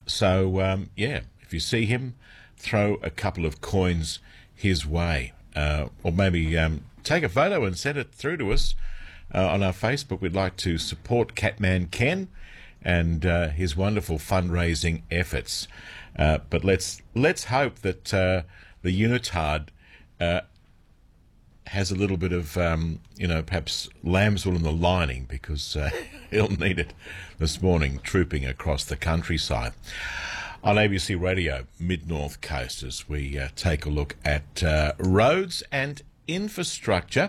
So, if you see him, throw a couple of coins his way. Or maybe take a photo and send it through to us on our Facebook. We'd like to support Catman Ken and his wonderful fundraising efforts. But let's hope that the Unitard has a little bit of, perhaps lamb's wool in the lining, because he'll need it this morning trooping across the countryside. On ABC Radio, Mid-North Coast, as we take a look at roads and infrastructure.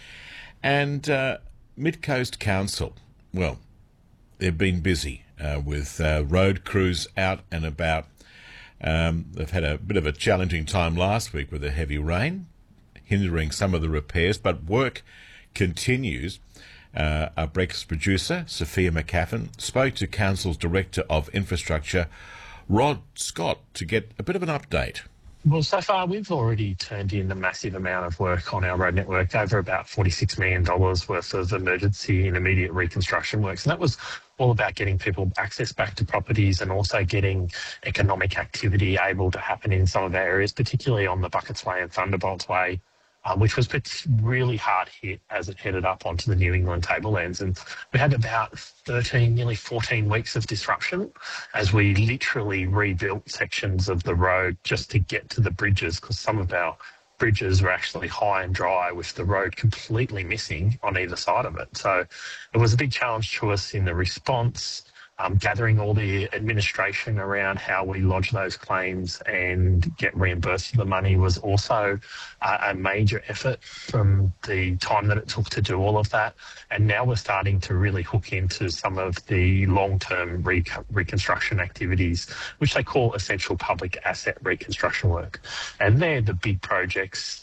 And Mid-Coast Council, well, they've been busy with road crews out and about. They've had a bit of a challenging time last week with the heavy rain, hindering some of the repairs, but work continues. Our breakfast producer, Sophia McCaffin, spoke to Council's Director of Infrastructure, Rod Scott, to get a bit of an update. Well, so far we've already turned in a massive amount of work on our road network, over about $46 million worth of emergency and immediate reconstruction works. And that was all about getting people access back to properties and also getting economic activity able to happen in some of our areas, particularly on the Buckets Way and Thunderbolts Way, which was really hard hit as it headed up onto the New England tablelands. And we had about 13, nearly 14 weeks of disruption as we literally rebuilt sections of the road just to get to the bridges, because some of our bridges were actually high and dry with the road completely missing on either side of it. So it was a big challenge to us in the response. Gathering all the administration around how we lodge those claims and get reimbursed for the money was also a major effort from the time that it took to do all of that. And now we're starting to really hook into some of the long-term reconstruction activities, which they call essential public asset reconstruction work. And they're the big projects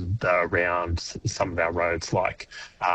around some of our roads, like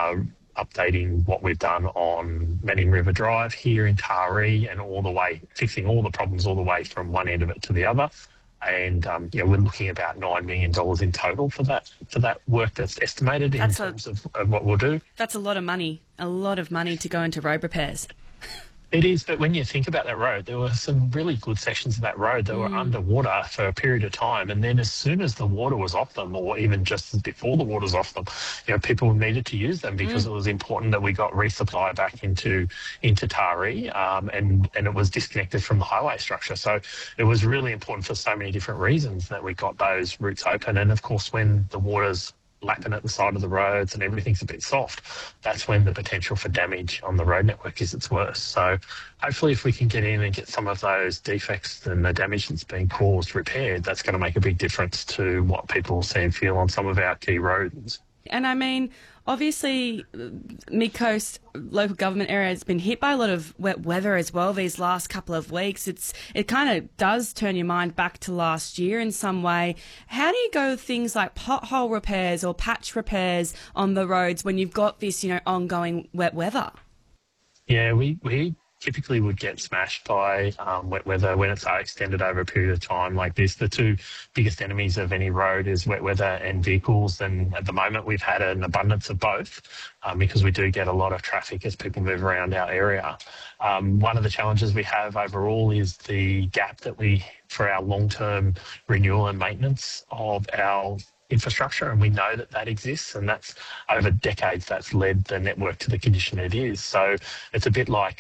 updating what we've done on Manning River Drive here in Taree, and all the way fixing all the problems all the way from one end of it to the other. And we're looking at about $9 million in total for that work that's estimated in terms of what we'll do. That's a lot of money to go into road repairs. It is, but when you think about that road, there were some really good sections of that road that were underwater for a period of time. And then as soon as the water was off them, or even just before the water was off them, people needed to use them because it was important that we got resupply back into Taree, and it was disconnected from the highway structure. So it was really important for so many different reasons that we got those routes open. And of course, when the water's lapping at the side of the roads and everything's a bit soft, that's when the potential for damage on the road network is its worst. So hopefully if we can get in and get some of those defects and the damage that's been caused repaired, that's going to make a big difference to what people see and feel on some of our key roads. And I mean, obviously, Mid-Coast local government area has been hit by a lot of wet weather as well these last couple of weeks. It kind of does turn your mind back to last year in some way. How do you go with things like pothole repairs or patch repairs on the roads when you've got this, ongoing wet weather? Yeah, we typically would get smashed by wet weather when it's extended over a period of time like this. The two biggest enemies of any road is wet weather and vehicles, and at the moment we've had an abundance of both because we do get a lot of traffic as people move around our area. One of the challenges we have overall is the gap that for our long-term renewal and maintenance of our infrastructure, and we know that exists, and that's over decades that's led the network to the condition it is. So it's a bit like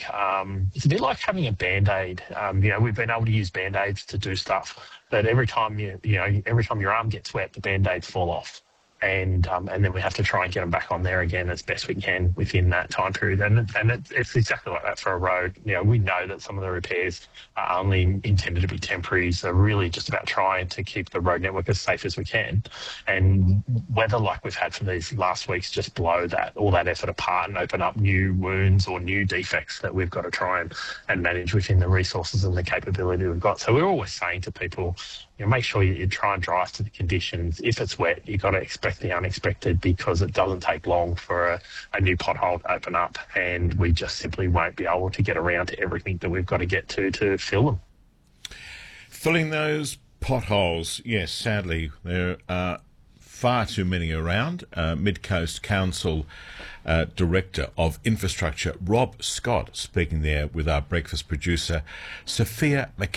having a Band-Aid. We've been able to use Band-Aids to do stuff, but every time your arm gets wet, the Band-Aids fall off. And then we have to try and get them back on there again as best we can within that time period. And it's exactly like that for a road. We know that some of the repairs are only intended to be temporary. So really just about trying to keep the road network as safe as we can. And weather like we've had for these last weeks just blow all that effort apart and open up new wounds or new defects that we've got to try and manage within the resources and the capability we've got. So we're always saying to people, make sure you try and drive to the conditions. If it's wet, you've got to expect the unexpected, because it doesn't take long for a new pothole to open up, and we just simply won't be able to get around to everything that we've got to get to fill them. Filling those potholes, yes, sadly, there are far too many around. Mid-Coast Council Director of Infrastructure, Rob Scott, speaking there with our breakfast producer, Sophia McCann.